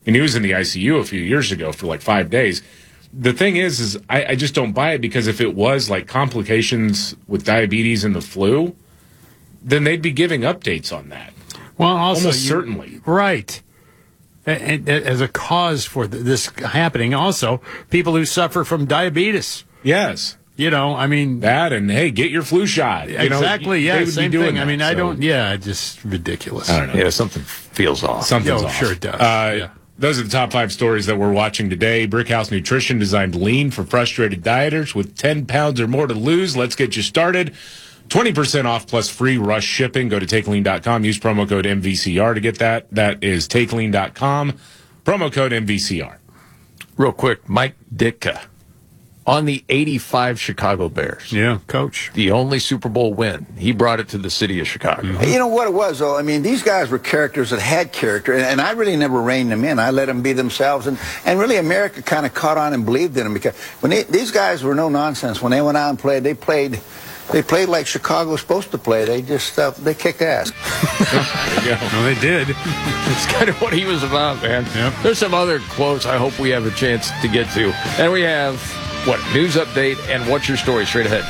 And he was in the ICU a few years ago for like 5 days. The thing is I just don't buy it, because if it was like complications with diabetes and the flu, then they'd be giving updates on that. Well, also, almost certainly. Right. And as a cause for this happening, also, people who suffer from diabetes. Yes. I mean... That, and hey, get your flu shot. Exactly, yeah, same thing. That, I mean, so. Just ridiculous. I don't know. Yeah, something feels off. Something's off. Sure it does. Those are the top 5 stories that we're watching today. Brickhouse Nutrition designed lean for frustrated dieters with 10 pounds or more to lose. Let's get you started. 20% off plus free rush shipping. Go to TakeLean.com. Use promo code MVCR to get that. That is TakeLean.com. Promo code MVCR. Real quick, Mike Ditka on the 85 Chicago Bears. Yeah, coach. The only Super Bowl win. He brought it to the city of Chicago. Mm-hmm. You know what it was, though? I mean, these guys were characters that had character, and I really never reined them in. I let them be themselves, and really America kind of caught on and believed in them, because when these guys were no nonsense. When they went out and played, they played like Chicago was supposed to play. They just they kicked ass. There you go. No, they did. It's kind of what he was about, man. Yep. There's some other quotes I hope we have a chance to get to. And we have, news update and what's your story straight ahead.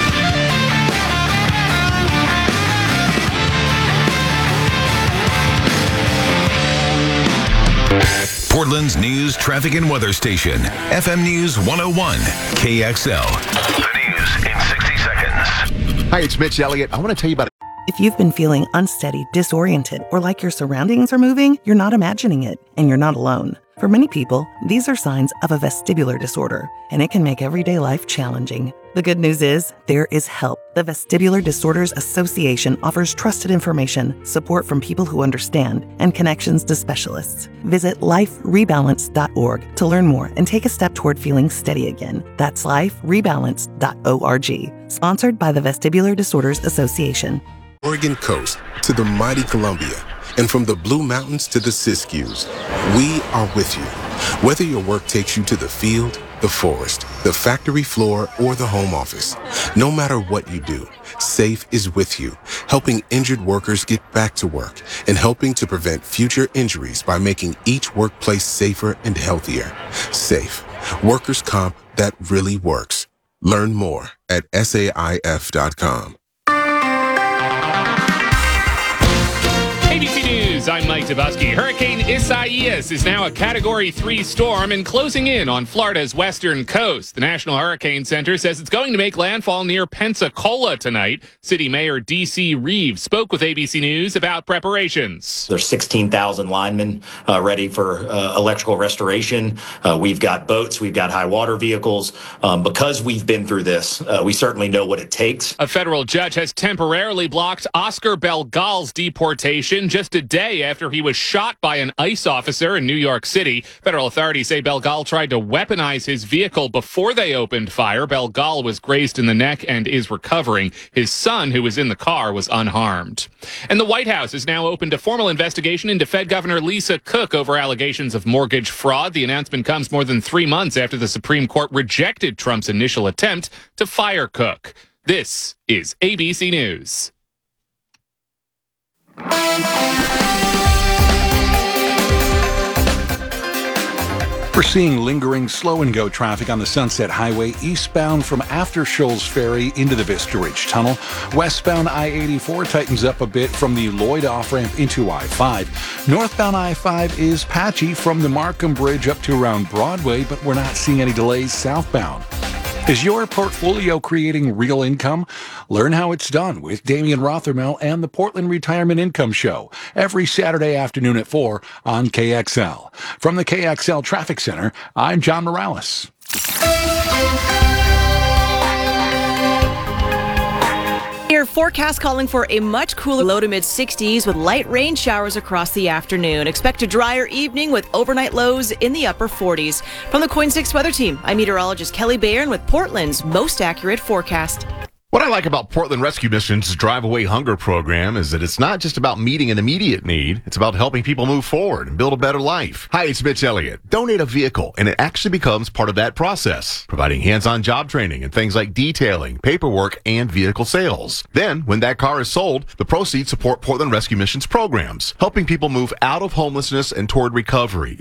Portland's news, traffic, and weather station. FM News 101, KXL. The news in 60 seconds. Hi, it's Mitch Elliott. I want to tell you about... If you've been feeling unsteady, disoriented, or like your surroundings are moving, you're not imagining it, and you're not alone. For many people, these are signs of a vestibular disorder, and it can make everyday life challenging. The good news is, there is help. The Vestibular Disorders Association offers trusted information, support from people who understand, and connections to specialists. Visit liferebalance.org to learn more and take a step toward feeling steady again. That's liferebalance.org. Sponsored by the Vestibular Disorders Association. Oregon coast to the mighty Columbia, and from the Blue Mountains to the Siskiyous, we are with you. Whether your work takes you to the field, the forest, the factory floor, or the home office, no matter what you do, SAFE is with you, helping injured workers get back to work and helping to prevent future injuries by making each workplace safer and healthier. SAFE, workers' comp that really works. Learn more at SAIF.com. ABC News, I'm Mike Tabusky. Hurricane Isaias is now a Category 3 storm and closing in on Florida's western coast. The National Hurricane Center says it's going to make landfall near Pensacola tonight. City Mayor D.C. Reeves spoke with ABC News about preparations. There's 16,000 linemen ready for electrical restoration. We've got boats, we've got high water vehicles. Because we've been through this, we certainly know what it takes. A federal judge has temporarily blocked Oscar Belgal's deportation just a day after he was shot by an ICE officer in New York City. Federal authorities say Belgal tried to weaponize his vehicle before they opened fire. Belgal was grazed in the neck and is recovering. His son, who was in the car, was unharmed. And the White House is now open to formal investigation into Fed Governor Lisa Cook over allegations of mortgage fraud. The announcement comes more than 3 months after the Supreme Court rejected Trump's initial attempt to fire Cook. This is ABC News. We're seeing lingering slow-and-go traffic on the Sunset Highway eastbound from after Shoals Ferry into the Vista Ridge Tunnel. Westbound I-84 tightens up a bit from the Lloyd off-ramp into I-5. Northbound I-5 is patchy from the Markham Bridge up to around Broadway, but we're not seeing any delays southbound. Is your portfolio creating real income? Learn how it's done with Damian Rothermel and the Portland Retirement Income Show every Saturday afternoon at 4 on KXL. From the KXL Traffic Center, I'm John Morales. Your forecast calling for a much cooler low to mid-60s with light rain showers across the afternoon. Expect a drier evening with overnight lows in the upper 40s. From the Coin 6 Weather Team, I'm meteorologist Kelly Bayern with Portland's most accurate forecast. What I like about Portland Rescue Mission's Drive Away Hunger program is that it's not just about meeting an immediate need. It's about helping people move forward and build a better life. Hi, it's Mitch Elliott. Donate a vehicle, and it actually becomes part of that process, providing hands-on job training and things like detailing, paperwork, and vehicle sales. Then, when that car is sold, the proceeds support Portland Rescue Mission's programs, helping people move out of homelessness and toward recovery.